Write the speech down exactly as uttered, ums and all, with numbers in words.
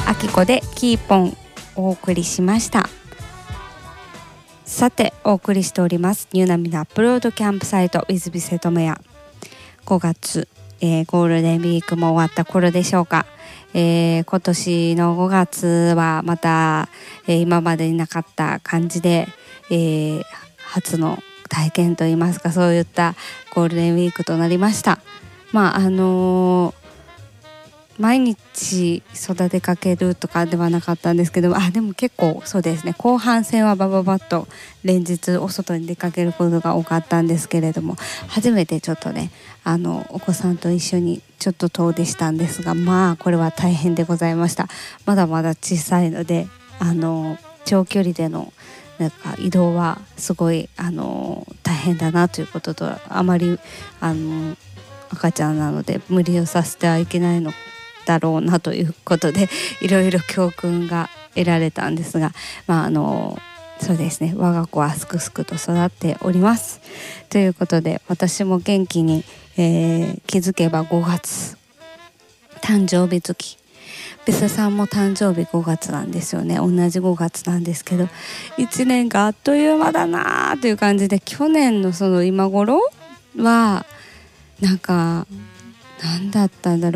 あきこでキーポンお送りしました。さてお送りしておりますニューナミのアップロードキャンプサイト with ビセトメア、ごがつ、えー、ゴールデンウィークも終わった頃でしょうか。えー、今年のごがつはまた、えー、今までになかった感じで、えー、初の体験といいますか、そういったゴールデンウィークとなりました。まああのー、毎日育てかけるとかではなかったんですけど、あでも結構そうですね、後半戦はバババッと連日お外に出かけることが多かったんですけれども、初めてちょっとねあのお子さんと一緒にちょっと遠出したんですが、まあこれは大変でございました。まだまだ小さいのであの長距離でのなんか移動はすごいあの大変だなということと、あまりあの赤ちゃんなので無理をさせてはいけないのだろうなということで、いろいろ教訓が得られたんですが、まああのそうですね、我が子はすくすくと育っておりますということで、私も元気に、えー、気づけばごがつ誕生日月、ベスさんも誕生日ごがつなんですよね。同じごがつなんですけど、いちねんがあっという間だなという感じで、去年のその今頃はなんか何だったんだろう、